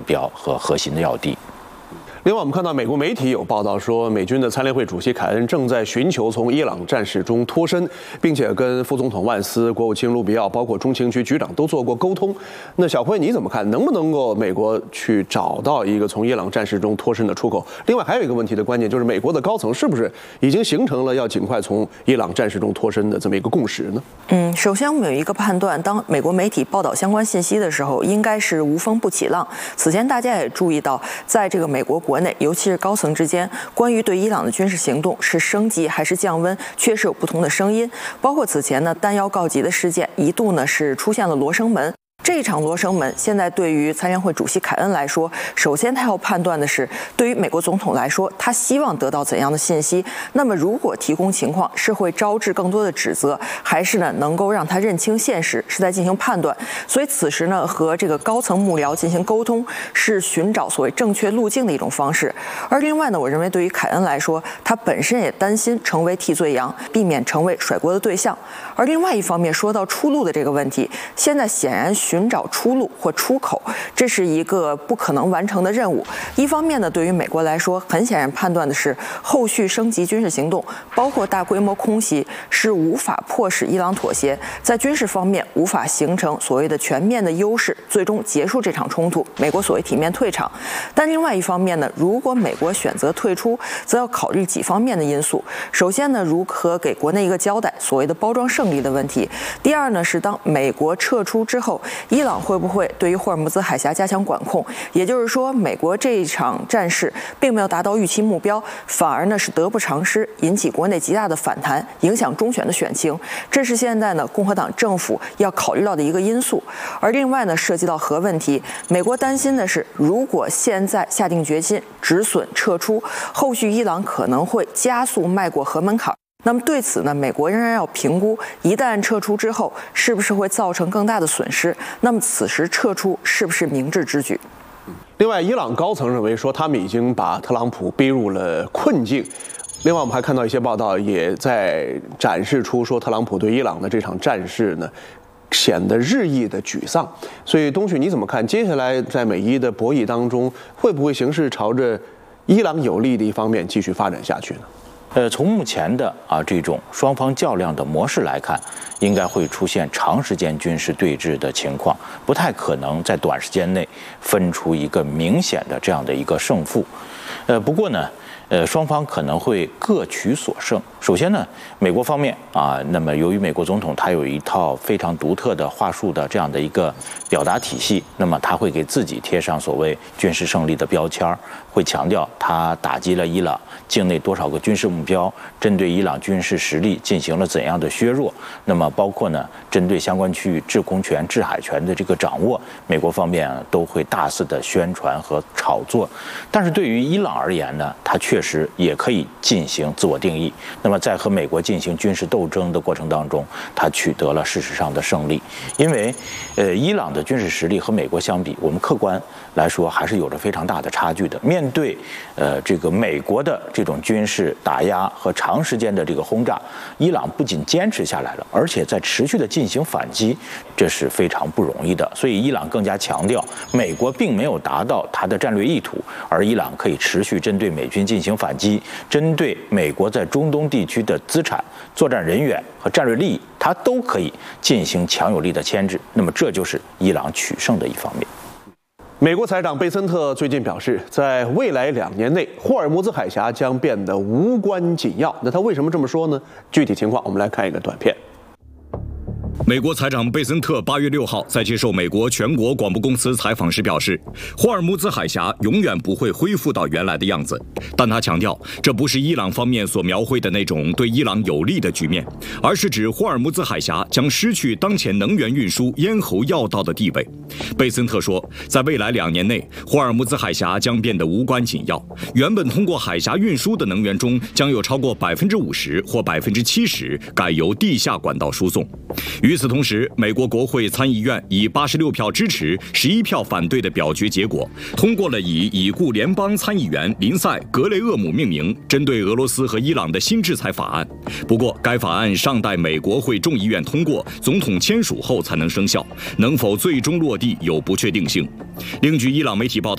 标和核心的要地。 另外，我们看到美国媒体有报道说，美军的参联会主席凯恩正在寻求从伊朗战事中脱身，并且跟副总统万斯、国务卿卢比奥，包括中情局局长都做过沟通。那小辉你怎么看？能不能够美国去找到一个从伊朗战事中脱身的出口？另外还有一个问题的关键就是，美国的高层是不是已经形成了要尽快从伊朗战事中脱身的这么一个共识呢？ 首先我们有一个判断，当美国媒体报道相关信息的时候，应该是无风不起浪。此前大家也注意到，在这个美国国内，尤其是高层之间，关于对伊朗的军事行动是升级还是降温，确实有不同的声音。包括此前呢，弹药告急的事件一度呢是出现了罗生门。这一场罗生门，现在对于参联会主席凯恩来说，首先他要判断的是，对于美国总统来说，他希望得到怎样的信息？那么，如果提供情况是会招致更多的指责，还是呢能够让他认清现实，是在进行判断？所以此时呢，和这个高层幕僚进行沟通，是寻找所谓正确路径的一种方式。而另外呢，我认为对于凯恩来说，他本身也担心成为替罪羊，避免成为甩锅的对象。而另外一方面，说到出路的这个问题，现在显然寻找出路或出口，这是一个不可能完成的任务。一方面呢，对于美国来说，很显然判断的是后续升级军事行动，包括大规模空袭，是无法迫使伊朗妥协，在军事方面无法形成所谓的全面的优势，最终结束这场冲突。美国所谓体面退场。但另外一方面呢，如果美国选择退出，则要考虑几方面的因素。首先呢，如何给国内一个交代，所谓的包装胜利的问题。第二呢，是当美国撤出之后，伊朗会不会对于霍尔木兹海峡加强管控？也就是说，美国这一场战事并没有达到预期目标，反而呢是得不偿失，引起国内极大的反弹，影响中选的选情。这是现在呢共和党政府要考虑到的一个因素。而另外呢，涉及到核问题，美国担心的是，如果现在下定决心止损撤出，后续伊朗可能会加速迈过核门槛。那么对此呢，美国仍然要评估，一旦撤出之后，是不是会造成更大的损失？那么此时撤出是不是明智之举？ 另外，伊朗高层认为说，他们已经把特朗普逼入了困境。另外，我们还看到一些报道也在展示出说，特朗普对伊朗的这场战事呢，显得日益的沮丧。所以，东旭你怎么看？接下来在美伊的博弈当中，会不会形势朝着伊朗有利的一方面继续发展下去呢？ 从目前的这种双方较量的模式来看，应该会出现长时间军事对峙的情况，不太可能在短时间内分出一个明显的这样的一个胜负。不过呢，双方可能会各取所胜。首先呢，美国方面那么由于美国总统他有一套非常独特的话术的这样的一个表达体系，那么他会给自己贴上所谓军事胜利的标签，会强调他打击了伊朗境内多少个军事目标，针对伊朗军事实力进行了怎样的削弱，那么包括呢，针对相关区域制空权、制海权的这个掌握，美国方面都会大肆的宣传和炒作。但是对于伊朗而言呢，它确实也可以进行自我定义。那么在和美国进行军事斗争的过程当中，它取得了事实上的胜利。因为伊朗的军事实力和美国相比，我们客观来说还是有着非常大的差距的。面对这个美国的这种军事打压和长时间的这个轰炸，伊朗不仅坚持下来了，而且在持续的进行反击，这是非常不容易的。所以伊朗更加强调，美国并没有达到它的战略意图，而伊朗可以持续针对美军进行反击，针对美国在中东地区的资产、作战人员和战略利益，它都可以进行强有力的牵制。那么这就是伊朗取胜的一方面。 美国财长贝森特最近表示，在未来2年内，霍尔木兹海峡将变得无关紧要。那他为什么这么说呢？具体情况我们来看一个短片。 美国财长贝森特8月6号在接受美国全国广播公司采访时表示，霍尔木兹海峡永远不会恢复到原来的样子，但他强调，这不是伊朗方面所描绘的那种对伊朗有利的局面，而是指霍尔木兹海峡将失去当前能源运输咽喉要道的地位。贝森特说，在未来2年内，霍尔木兹海峡将变得无关紧要，原本通过海峡运输的能源中，将有超过50%或70%改由地下管道输送。与此同时，美国国会参议院以86票支持、11票反对的表决结果，通过了以已故联邦参议员林赛·格雷厄姆命名，针对俄罗斯和伊朗的新制裁法案。不过，该法案尚待美国会众议院通过、总统签署后才能生效，能否最终落地有不确定性。另据伊朗媒体报道，